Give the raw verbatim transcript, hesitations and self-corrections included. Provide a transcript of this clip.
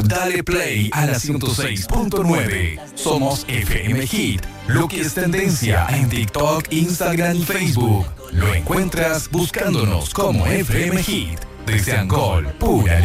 Dale play a la ciento seis punto nueve. Somos F M Hit, lo que es tendencia en TikTok, Instagram y Facebook. Lo encuentras buscándonos como F M Hit. Desde Angol, pura